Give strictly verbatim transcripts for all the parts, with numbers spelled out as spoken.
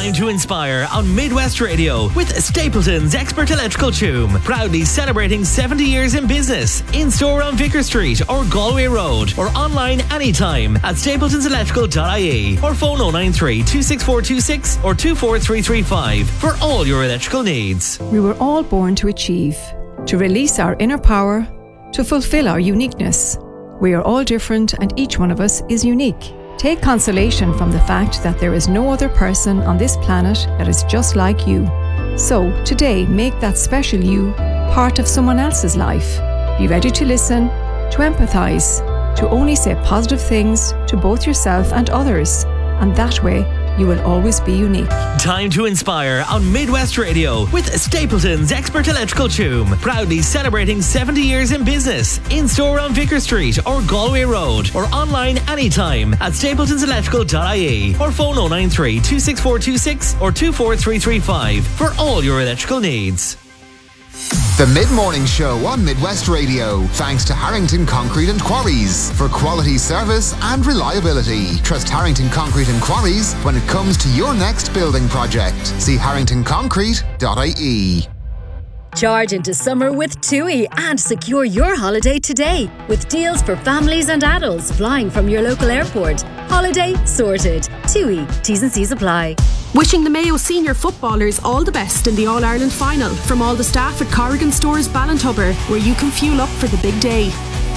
Time to inspire on Midwest Radio with Stapleton's Expert Electrical Choom. Proudly celebrating seventy years in business. In store on Vicar Street or Galway Road, or online anytime at stapletons electrical dot I E, or phone oh nine three, two six four two six or two four three three five for all your electrical needs. We were all born to achieve, to release our inner power, to fulfill our uniqueness. We are all different and each one of us is unique. Take consolation from the fact that there is no other person on this planet that is just like you. So, today, make that special you part of someone else's life. Be ready to listen, to empathise, to only say positive things to both yourself and others. And that way, you will always be unique. Time to inspire on Midwest Radio with Stapleton's Expert Electrical Choom. Proudly celebrating seventy years in business. In store on Vicar Street or Galway Road, or online anytime at stapletons electrical dot I E, or phone oh nine three, two six four two six or two four three three five for all your electrical needs. The Mid-Morning Show on Midwest Radio, thanks to Harrington Concrete and Quarries for quality service and reliability. Trust Harrington Concrete and Quarries when it comes to your next building project. See harrington concrete dot I E. Charge into summer with TUI and secure your holiday today with deals for families and adults flying from your local airport. Holiday sorted. TUI. T's and C's apply. Wishing the Mayo senior footballers all the best in the All-Ireland final from all the staff at Corrigan Stores Ballintubber, where you can fuel up for the big day.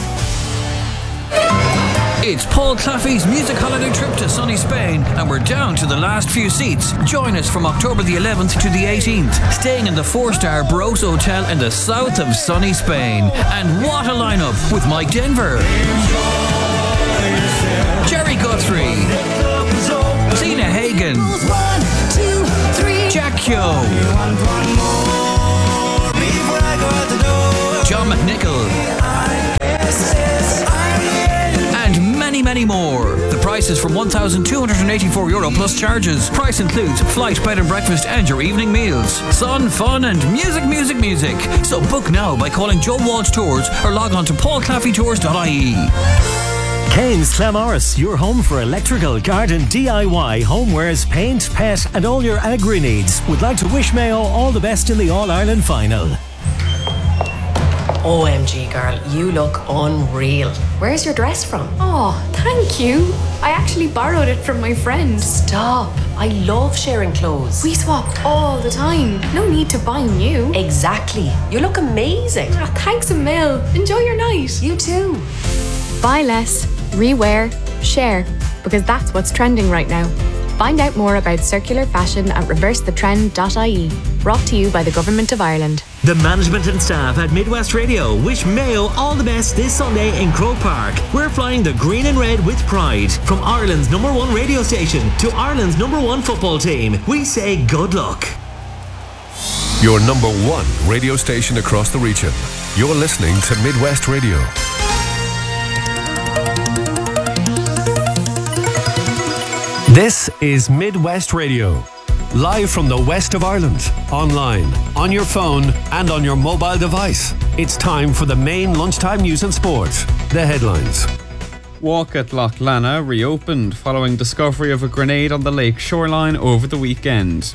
It's Paul Claffey's music holiday trip to sunny Spain, and we're down to the last few seats. Join us from October the eleventh to the eighteenth, staying in the four-star Barroso Hotel in the south of sunny Spain. And what a lineup with Mike Denver, Jerry Guthrie, Tina Hagen, Jack Yo, John McNichol, and many, many more. The price is from one thousand two hundred eighty-four euro plus charges. Price includes flight, bed and breakfast and your evening meals. Sun, fun and music, music, music. So book now by calling Joe Walsh Tours or log on to paul claffey tours dot I E. Kane's Clamorris, your home for electrical, garden, D I Y, homewares, paint, pet and all your agri needs. Would like to wish Mayo all the best in the All-Ireland final. O M G girl, you look unreal. Where's your dress from? Oh, thank you. I actually borrowed it from my friend. Stop. I love sharing clothes. We swap all the time. No need to buy new. Exactly. You look amazing. Oh, thanks a mil. Enjoy your night. You too. Buy less, rewear, share, because that's what's trending right now. Find out more about circular fashion at reverse the trend dot I E. Brought to you by the Government of Ireland. The management and staff at Midwest Radio wish Mayo all the best this Sunday in Croke Park. We're flying the green and red with pride. From Ireland's number one radio station to Ireland's number one football team, we say good luck. Your number one radio station across the region. You're listening to Midwest Radio. This is Midwest Radio, live from the west of Ireland, online, on your phone and on your mobile device. It's time for the main lunchtime news and sport. The headlines. Walk at Loch Lana reopened following discovery of a grenade on the lake shoreline over the weekend.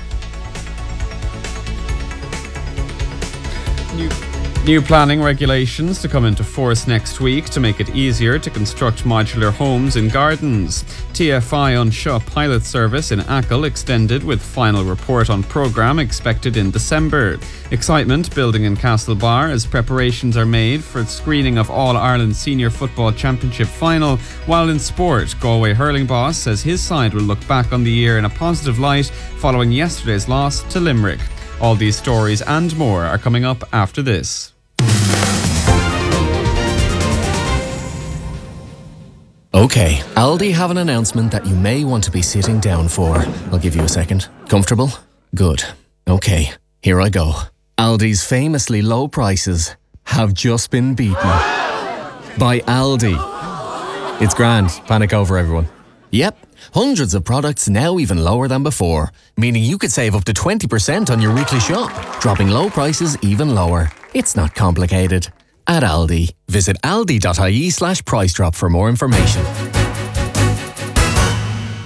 New New planning regulations to come into force next week to make it easier to construct modular homes in gardens. T F I on Shaw pilot service in Achill extended with final report on programme expected in December. Excitement building in Castlebar as preparations are made for the screening of All-Ireland Senior Football Championship final. While in sport, Galway hurling boss says his side will look back on the year in a positive light following yesterday's loss to Limerick. All these stories and more are coming up after this. Okay, Aldi have an announcement that you may want to be sitting down for. I'll give you a second. Comfortable? Good. Okay, here I go. Aldi's famously low prices have just been beaten by Aldi. It's grand. Panic over, everyone. Yep, hundreds of products now even lower than before, meaning you could save up to twenty percent on your weekly shop, dropping low prices even lower. It's not complicated. At Aldi. Visit aldi dot I E slash price drop for more information.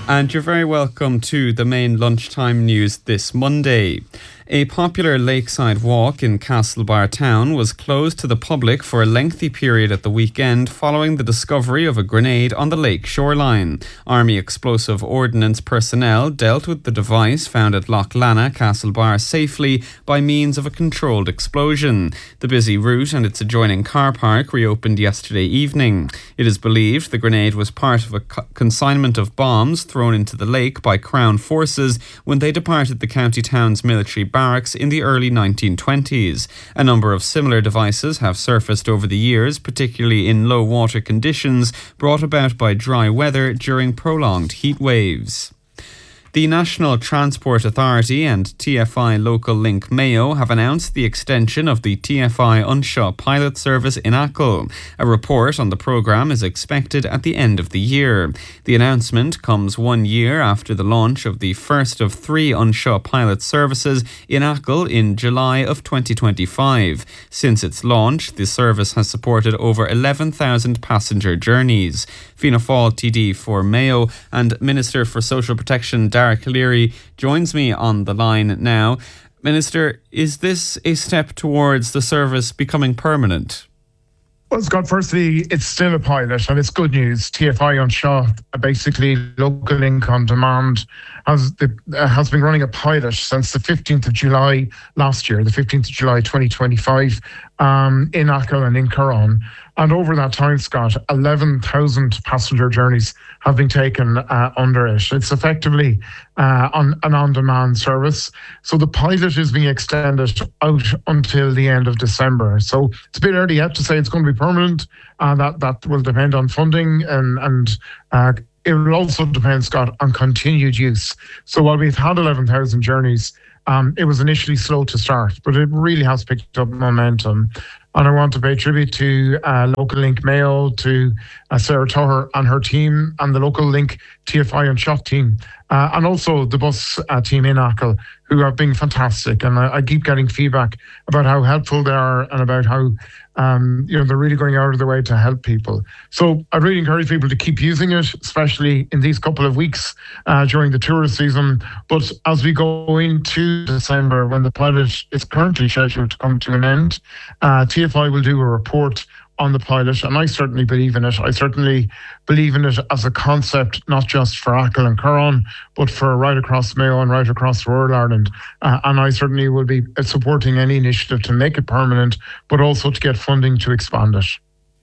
And you're very welcome to the main lunchtime news this Monday. A popular lakeside walk in Castlebar town was closed to the public for a lengthy period at the weekend following the discovery of a grenade on the lake shoreline. Army Explosive Ordnance personnel dealt with the device found at Loch Lana, Castlebar, safely by means of a controlled explosion. The busy route and its adjoining car park reopened yesterday evening. It is believed the grenade was part of a consignment of bombs thrown into the lake by Crown forces when they departed the county town's military barracks in the early nineteen twenties. A number of similar devices have surfaced over the years, particularly in low water conditions brought about by dry weather during prolonged heat waves. The National Transport Authority and T F I Local Link Mayo have announced the extension of the T F I Unshaw pilot service in Achill. A report on the programme is expected at the end of the year. The announcement comes one year after the launch of the first of three Unshaw pilot services in Achill in July of twenty twenty-five. Since its launch, the service has supported over eleven thousand passenger journeys. Fianna Fáil T D for Mayo and Minister for Social Protection Dara Calleary joins me on the line now. Minister, is this a step towards the service becoming permanent? Well, Scott, firstly, it's still a pilot and it's good news. T F I Unshaw, basically Local Link on Demand, has the, uh, has been running a pilot since the fifteenth of July last year, the fifteenth of July twenty twenty-five, um, in Achill and in Curran. And over that time, Scott, eleven thousand passenger journeys have been taken uh, under it. It's effectively uh, on, an on-demand service. So the pilot is being extended out until the end of December. So it's a bit early yet to say it's going to be permanent. Uh, that, that will depend on funding and, and uh, it will also depend, Scott, on continued use. So while we've had eleven thousand journeys, um, it was initially slow to start, but it really has picked up momentum. And I want to pay tribute to uh, Local Link Mayo, to uh, Sarah Tuher and her team, and the Local Link T F I Unshaw team, uh, and also the bus uh, team in Achill, who have been fantastic. And I, I keep getting feedback about how helpful they are and about how um, you know they're really going out of their way to help people. So I really encourage people to keep using it, especially in these couple of weeks uh, during the tourist season. But as we go into December, when the pilot is currently scheduled to come to an end, uh, T F I will do a report on the pilot, and I certainly believe in it. I certainly believe in it as a concept, not just for Achill and Curran, but for right across Mayo and right across rural Ireland. Uh, and I certainly will be supporting any initiative to make it permanent, but also to get funding to expand it.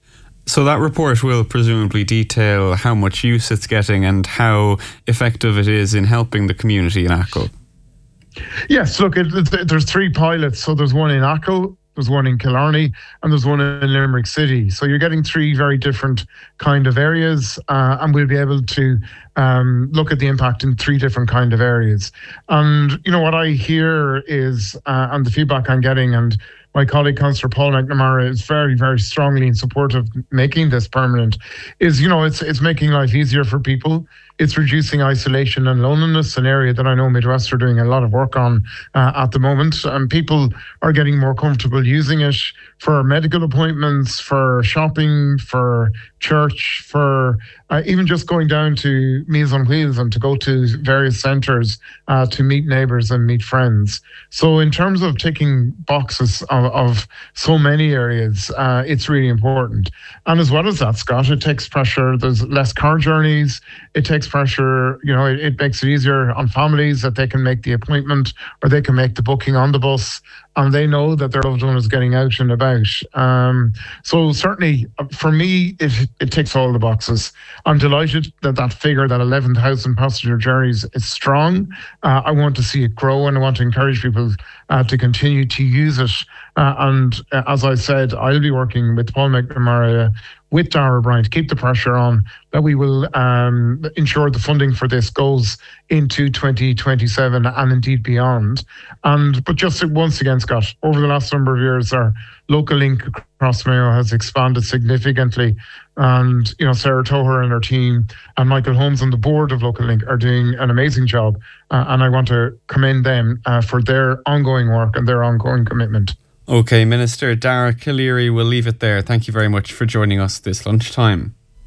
So that report will presumably detail how much use it's getting and how effective it is in helping the community in Achill. Yes, look, it, it, there's three pilots. So there's one in Achill, there's one in Killarney, and there's one in Limerick City. So you're getting three very different kind of areas, uh, and we'll be able to um, look at the impact in three different kind of areas. And, you know, what I hear is, uh, and the feedback I'm getting, and my colleague, Councillor Paul McNamara, is very, very strongly in support of making this permanent, is, you know, it's it's making life easier for people. It's reducing isolation and loneliness, an area that I know Midwest are doing a lot of work on uh, at the moment. And people are getting more comfortable using it for medical appointments, for shopping, for church, for uh, even just going down to Meals on Wheels and to go to various centres uh, to meet neighbours and meet friends. So in terms of ticking boxes of, of so many areas, uh, it's really important. And as well as that, Scott, it takes pressure. There's less car journeys. It takes pressure, you know, it, it makes it easier on families that they can make the appointment or they can make the booking on the bus, and they know that their loved one is getting out and about. Um, so certainly, for me, it, it ticks all the boxes. I'm delighted that that figure, that eleven thousand passenger journeys, is strong. Uh, I want to see it grow, and I want to encourage people uh, to continue to use it. Uh, and uh, as I said, I'll be working with Paul McNamara, with Dara O'Brien, to keep the pressure on that we will um, ensure the funding for this goes into twenty twenty-seven and indeed beyond. And but just once again, Scott, over the last number of years, our Local Link across Mayo has expanded significantly. And, you know, Sarah Tuher and her team and Michael Holmes on the board of Local Link are doing an amazing job. Uh, and I want to commend them uh, for their ongoing work and their ongoing commitment. OK, Minister Dara Calleary, we'll leave it there. Thank you very much for joining us this lunchtime.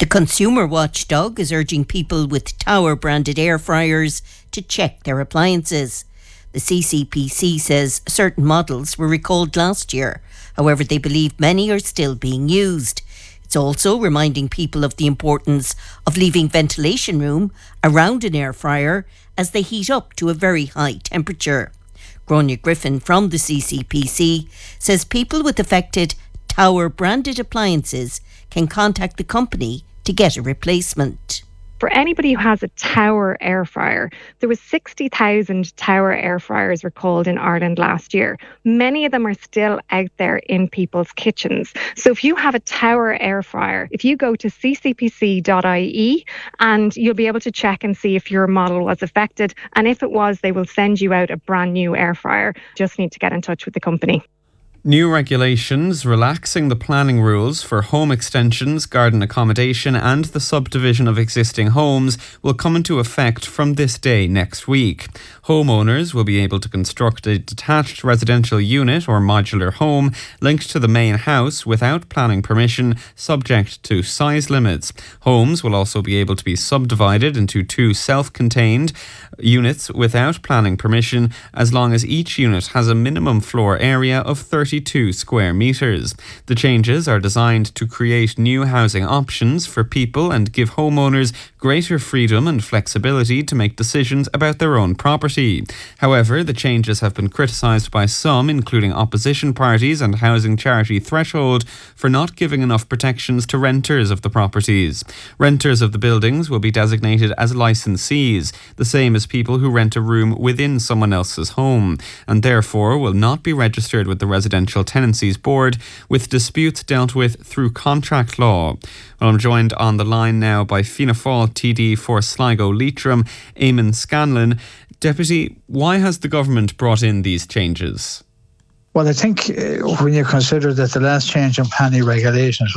The consumer watchdog is urging people with Tower branded air fryers to check their appliances. The C C P C says certain models were recalled last year. However, they believe many are still being used. It's also reminding people of the importance of leaving ventilation room around an air fryer as they heat up to a very high temperature. Gráinne Griffin from the C C P C says people with affected Tower branded appliances can contact the company to get a replacement. For anybody who has a Tower air fryer, there was sixty thousand Tower air fryers recalled in Ireland last year. Many of them are still out there in people's kitchens. So if you have a Tower air fryer, if you go to c c p c dot i e and you'll be able to check and see if your model was affected. And if it was, they will send you out a brand new air fryer. Just need to get in touch with the company. New regulations relaxing the planning rules for home extensions, garden accommodation and the subdivision of existing homes will come into effect from this day next week. Homeowners will be able to construct a detached residential unit or modular home linked to the main house without planning permission, subject to size limits. Homes will also be able to be subdivided into two self-contained units without planning permission, as long as each unit has a minimum floor area of thirty-two square metres. The changes are designed to create new housing options for people and give homeowners greater freedom and flexibility to make decisions about their own property. However, the changes have been criticised by some, including opposition parties and housing charity Threshold, for not giving enough protections to renters of the properties. Renters of the buildings will be designated as licensees, the same as people who rent a room within someone else's home, and therefore will not be registered with the Residential Tenancies Board, with disputes dealt with through contract law. Well, I'm joined on the line now by Fianna Fáil T D for Sligo Leitrim, Eamon Scanlon. Deputy, why has the government brought in these changes? Well, I think uh, when you consider that the last change in planning regulations